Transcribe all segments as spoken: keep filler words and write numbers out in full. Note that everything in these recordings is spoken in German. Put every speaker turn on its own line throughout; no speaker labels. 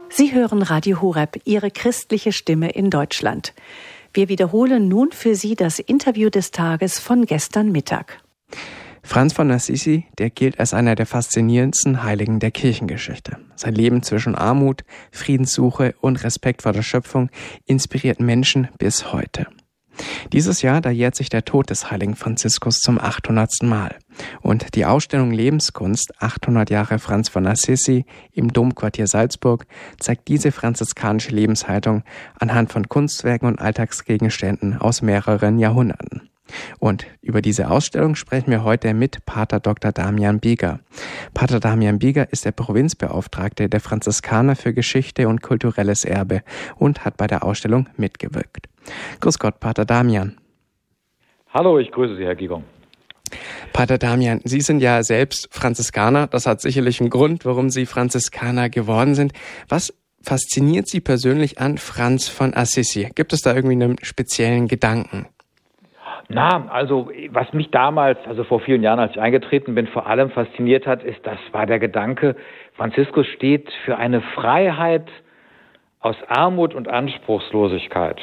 Sie hören Radio Horeb, Ihre christliche Stimme in Deutschland. Wir wiederholen nun für Sie das Interview des Tages von gestern Mittag.
Franz von Assisi, der gilt als einer der faszinierendsten Heiligen der Kirchengeschichte. Sein Leben zwischen Armut, Friedenssuche und Respekt vor der Schöpfung inspiriert Menschen bis heute. Dieses Jahr, da jährt sich der Tod des heiligen Franziskus zum achthundertsten Mal. Und die Ausstellung Lebenskunst achthundert Jahre Franz von Assisi im Domquartier Salzburg zeigt diese franziskanische Lebenshaltung anhand von Kunstwerken und Alltagsgegenständen aus mehreren Jahrhunderten. Und über diese Ausstellung sprechen wir heute mit Pater Doktor Damian Bieger. Pater Damian Bieger ist der Provinzbeauftragte der Franziskaner für Geschichte und kulturelles Erbe und hat bei der Ausstellung mitgewirkt. Grüß Gott, Pater Damian.
Hallo, ich grüße Sie, Herr Giegon.
Pater Damian, Sie sind ja selbst Franziskaner. Das hat sicherlich einen Grund, warum Sie Franziskaner geworden sind. Was fasziniert Sie persönlich an Franz von Assisi? Gibt es da irgendwie einen speziellen Gedanken?
Na, also was mich damals, also vor vielen Jahren, als ich eingetreten bin, vor allem fasziniert hat, ist, das war der Gedanke, Franziskus steht für eine Freiheit aus Armut und Anspruchslosigkeit.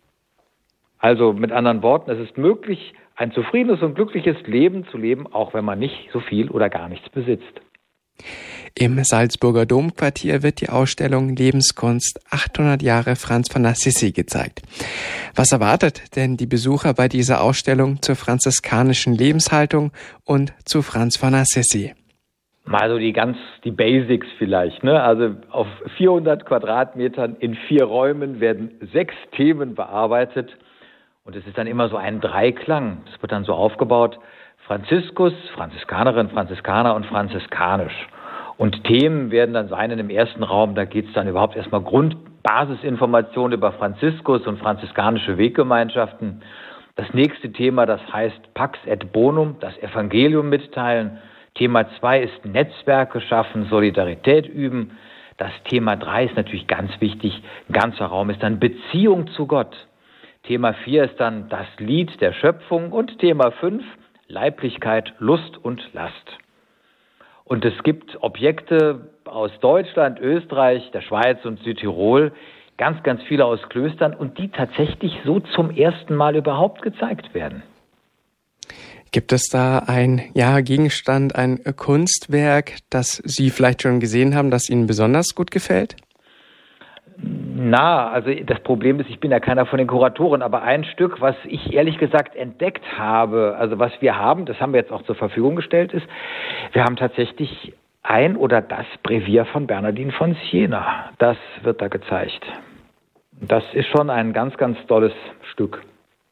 Also mit anderen Worten, es ist möglich, ein zufriedenes und glückliches Leben zu leben, auch wenn man nicht so viel oder gar nichts besitzt.
Im Salzburger Domquartier wird die Ausstellung Lebenskunst achthundert Jahre Franz von Assisi gezeigt. Was erwartet denn die Besucher bei dieser Ausstellung zur franziskanischen Lebenshaltung und zu Franz von Assisi?
Mal so die ganz, die Basics vielleicht, ne? Also auf vierhundert Quadratmetern in vier Räumen werden sechs Themen bearbeitet und es ist dann immer so ein Dreiklang. Das wird dann so aufgebaut: Franziskus, Franziskanerin, Franziskaner und franziskanisch. Und Themen werden dann sein in dem ersten Raum, da geht es dann überhaupt erstmal Grundbasisinformationen über Franziskus und franziskanische Weggemeinschaften. Das nächste Thema, das heißt Pax et Bonum, das Evangelium mitteilen. Thema zwei ist Netzwerke schaffen, Solidarität üben. Das Thema drei ist natürlich ganz wichtig, ein ganzer Raum ist dann Beziehung zu Gott. Thema vier ist dann das Lied der Schöpfung und Thema fünf Leiblichkeit, Lust und Last. Und es gibt Objekte aus Deutschland, Österreich, der Schweiz und Südtirol, ganz, ganz viele aus Klöstern und die tatsächlich so zum ersten Mal überhaupt gezeigt werden.
Gibt es da ein ja, Gegenstand, ein Kunstwerk, das Sie vielleicht schon gesehen haben, das Ihnen besonders gut gefällt?
Na, also das Problem ist, ich bin ja keiner von den Kuratoren, aber ein Stück, was ich ehrlich gesagt entdeckt habe, also was wir haben, das haben wir jetzt auch zur Verfügung gestellt, ist, wir haben tatsächlich ein oder das Brevier von Bernardin von Siena. Das wird da gezeigt. Das ist schon ein ganz, ganz tolles Stück.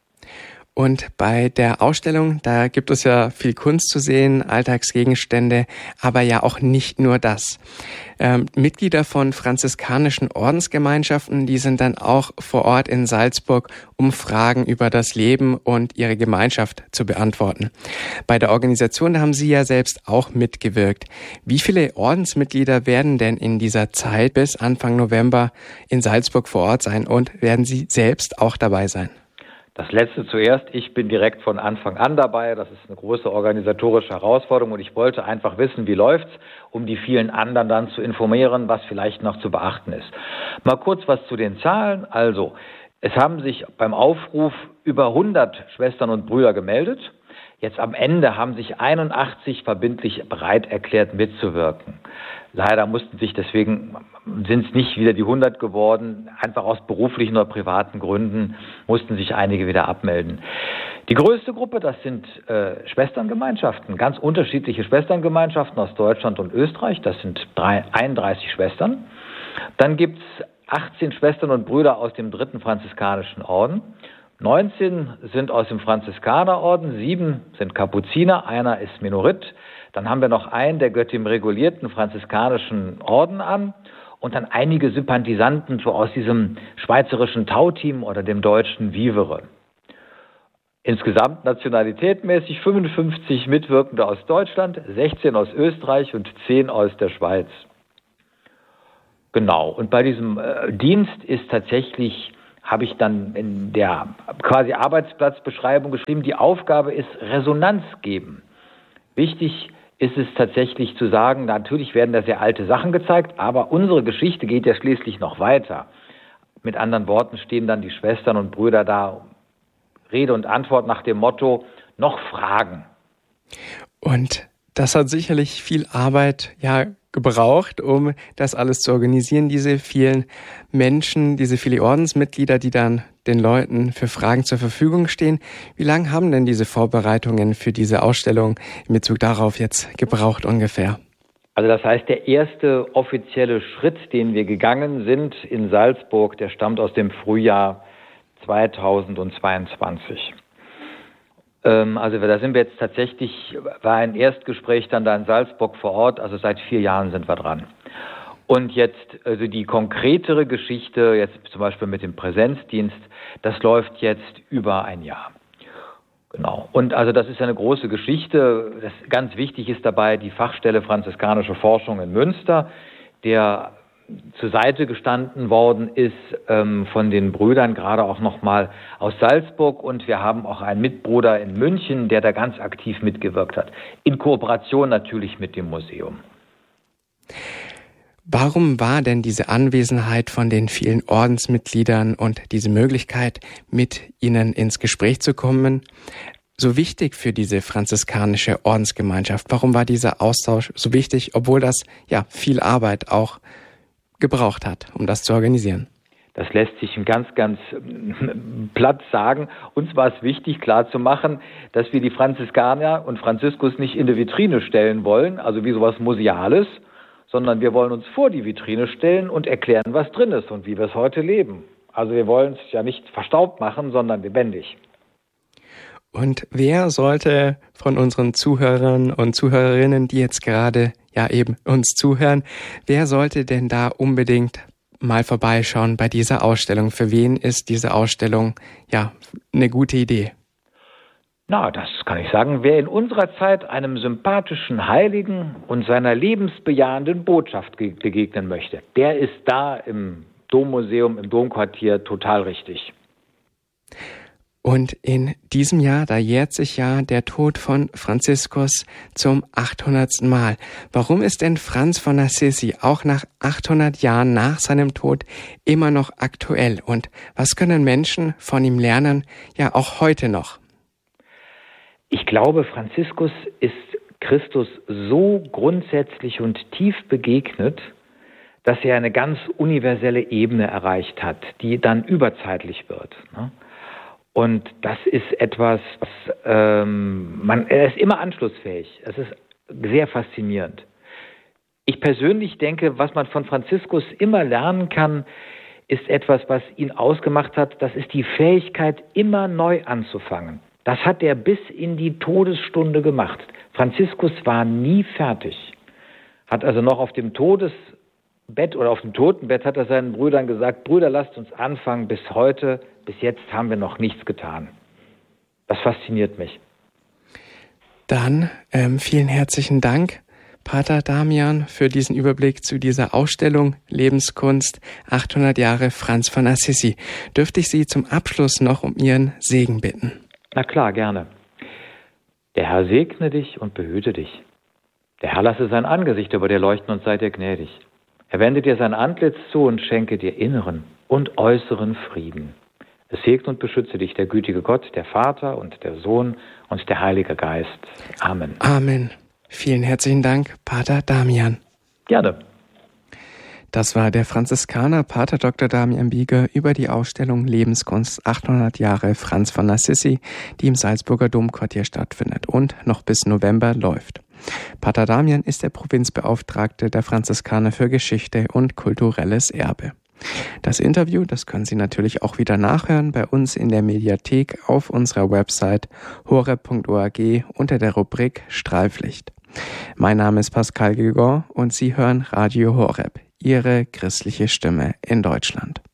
Und bei der Ausstellung, da gibt es ja viel Kunst zu sehen, Alltagsgegenstände, aber ja auch nicht nur das. Ähm, Mitglieder von franziskanischen Ordensgemeinschaften, die sind dann auch vor Ort in Salzburg, um Fragen über das Leben und ihre Gemeinschaft zu beantworten. Bei der Organisation, da haben Sie ja selbst auch mitgewirkt. Wie viele Ordensmitglieder werden denn in dieser Zeit bis Anfang November in Salzburg vor Ort sein und werden Sie selbst auch dabei sein?
Das letzte zuerst, ich bin direkt von Anfang an dabei. Das ist eine große organisatorische Herausforderung und ich wollte einfach wissen, wie läuft's, um die vielen anderen dann zu informieren, was vielleicht noch zu beachten ist. Mal kurz was zu den Zahlen. Also, es haben sich beim Aufruf über hundert Schwestern und Brüder gemeldet. Jetzt am Ende haben sich einundachtzig verbindlich bereit erklärt, mitzuwirken. Leider mussten sich deswegen, sind es nicht wieder die hundert geworden, einfach aus beruflichen oder privaten Gründen mussten sich einige wieder abmelden. Die größte Gruppe, das sind äh, Schwesterngemeinschaften, ganz unterschiedliche Schwesterngemeinschaften aus Deutschland und Österreich, das sind drei, einunddreißig Schwestern. Dann gibt's achtzehn Schwestern und Brüder aus dem dritten franziskanischen Orden. neunzehn sind aus dem Franziskanerorden, sieben sind Kapuziner, einer ist Menorit. Dann haben wir noch einen, der gehört dem regulierten franziskanischen Orden an und dann einige Sympathisanten so aus diesem schweizerischen Tauteam oder dem deutschen Vivere. Insgesamt nationalitätmäßig fünfundfünfzig Mitwirkende aus Deutschland, sechzehn aus Österreich und zehn aus der Schweiz. Genau, und bei diesem äh, Dienst ist tatsächlich, habe ich dann in der quasi Arbeitsplatzbeschreibung geschrieben, die Aufgabe ist Resonanz geben. Wichtig ist es tatsächlich zu sagen, natürlich werden da sehr alte Sachen gezeigt, aber unsere Geschichte geht ja schließlich noch weiter. Mit anderen Worten stehen dann die Schwestern und Brüder da, Rede und Antwort nach dem Motto, noch Fragen.
Und das hat sicherlich viel Arbeit, ja, gebraucht, um das alles zu organisieren, diese vielen Menschen, diese vielen Ordensmitglieder, die dann den Leuten für Fragen zur Verfügung stehen. Wie lange haben denn diese Vorbereitungen für diese Ausstellung in Bezug darauf jetzt gebraucht ungefähr?
Also das heißt, der erste offizielle Schritt, den wir gegangen sind in Salzburg, der stammt aus dem Frühjahr zweitausendzweiundzwanzig. Also da sind wir jetzt tatsächlich, war ein Erstgespräch dann da in Salzburg vor Ort, also seit vier Jahren sind wir dran. Und jetzt, also die konkretere Geschichte, jetzt zum Beispiel mit dem Präsenzdienst, das läuft jetzt über ein Jahr. Genau. Und also das ist eine große Geschichte. Das ganz wichtig ist dabei die Fachstelle Franziskanische Forschung in Münster, der zur Seite gestanden worden ist ähm, von den Brüdern, gerade auch nochmal aus Salzburg. Und wir haben auch einen Mitbruder in München, der da ganz aktiv mitgewirkt hat. In Kooperation natürlich mit dem Museum.
Warum war denn diese Anwesenheit von den vielen Ordensmitgliedern und diese Möglichkeit, mit ihnen ins Gespräch zu kommen, so wichtig für diese franziskanische Ordensgemeinschaft? Warum war dieser Austausch so wichtig, obwohl das ja viel Arbeit auch gebraucht hat, um das zu organisieren?
Das lässt sich ganz, ganz platt sagen. Uns war es wichtig, klarzumachen, dass wir die Franziskaner und Franziskus nicht in die Vitrine stellen wollen, also wie sowas Museales, sondern wir wollen uns vor die Vitrine stellen und erklären, was drin ist und wie wir es heute leben. Also wir wollen es ja nicht verstaubt machen, sondern lebendig.
Und wer sollte von unseren Zuhörern und Zuhörerinnen, die jetzt gerade ja eben uns zuhören, wer sollte denn da unbedingt mal vorbeischauen bei dieser Ausstellung? Für wen ist diese Ausstellung ja eine gute Idee?
Na, das kann ich sagen. Wer in unserer Zeit einem sympathischen Heiligen und seiner lebensbejahenden Botschaft begegnen möchte, der ist da im Dommuseum, im Domquartier total richtig.
Und in diesem Jahr, da jährt sich ja der Tod von Franziskus zum achthundertsten Mal. Warum ist denn Franz von Assisi auch nach achthundert Jahren nach seinem Tod immer noch aktuell? Und was können Menschen von ihm lernen, ja auch heute noch?
Ich glaube, Franziskus ist Christus so grundsätzlich und tief begegnet, dass er eine ganz universelle Ebene erreicht hat, die dann überzeitlich wird, ne? Und das ist etwas, was ähm, man, er ist immer anschlussfähig. Es ist sehr faszinierend. Ich persönlich denke, was man von Franziskus immer lernen kann, ist etwas, was ihn ausgemacht hat. Das ist die Fähigkeit, immer neu anzufangen. Das hat er bis in die Todesstunde gemacht. Franziskus war nie fertig. Hat also noch auf dem Todesbett oder auf dem Totenbett hat er seinen Brüdern gesagt, Brüder, lasst uns anfangen bis heute. Bis jetzt haben wir noch nichts getan. Das fasziniert mich.
Dann ähm, vielen herzlichen Dank, Pater Damian, für diesen Überblick zu dieser Ausstellung Lebenskunst achthundert Jahre Franz von Assisi. Dürfte ich Sie zum Abschluss noch um Ihren Segen bitten?
Na klar, gerne. Der Herr segne dich und behüte dich. Der Herr lasse sein Angesicht über dir leuchten und sei dir gnädig. Er wende dir sein Antlitz zu und schenke dir inneren und äußeren Frieden. Es segne und beschütze dich der gütige Gott, der Vater und der Sohn und der Heilige Geist. Amen.
Amen. Vielen herzlichen Dank, Pater Damian.
Gerne.
Das war der Franziskaner Pater Doktor Damian Bieger über die Ausstellung Lebenskunst achthundert Jahre Franz von Assisi, die im Salzburger Domquartier stattfindet und noch bis November läuft. Pater Damian ist der Provinzbeauftragte der Franziskaner für Geschichte und kulturelles Erbe. Das Interview, das können Sie natürlich auch wieder nachhören bei uns in der Mediathek auf unserer Website horeb punkt org unter der Rubrik Streiflicht. Mein Name ist Pascal Guégan und Sie hören Radio Horeb, Ihre christliche Stimme in Deutschland.